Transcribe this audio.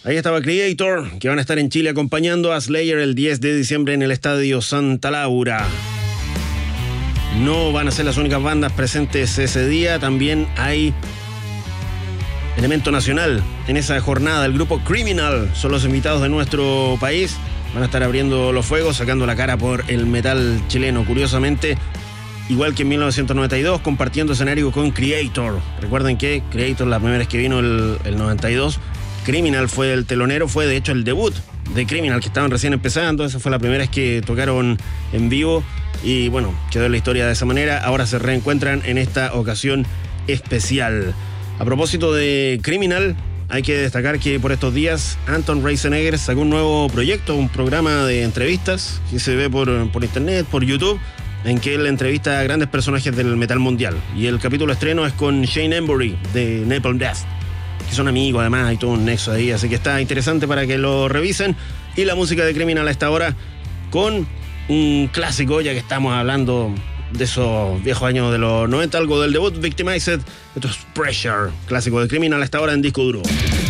Ahí estaba Creator, que van a estar en Chile acompañando a Slayer el 10 de diciembre en el Estadio Santa Laura. No van a ser las únicas bandas presentes ese día, también hay elemento nacional en esa jornada. El grupo Criminal son los invitados de nuestro país. Van a estar abriendo los fuegos, sacando la cara por el metal chileno. Curiosamente, igual que en 1992, compartiendo escenario con Creator. Recuerden que Creator, la primera vez que vino el 92, Criminal fue el telonero, fue de hecho el debut de Criminal, que estaban recién empezando. Esa fue la primera vez que tocaron en vivo y bueno, quedó la historia de esa manera. Ahora se reencuentran en esta ocasión especial. A propósito de Criminal, hay que destacar que por estos días Anton Reisenegger sacó un nuevo proyecto, un programa de entrevistas que se ve por internet, por YouTube, en que él entrevista a grandes personajes del metal mundial. Y el capítulo estreno es con Shane Embury de Napalm Death, que son amigos además, hay todo un nexo ahí, así que está interesante para que lo revisen. Y la música de Criminal a esta hora con un clásico, ya que estamos hablando de esos viejos años de los 90, algo del debut Victimized. Esto es Pressure, clásico de Criminal a esta hora en Disco Duro.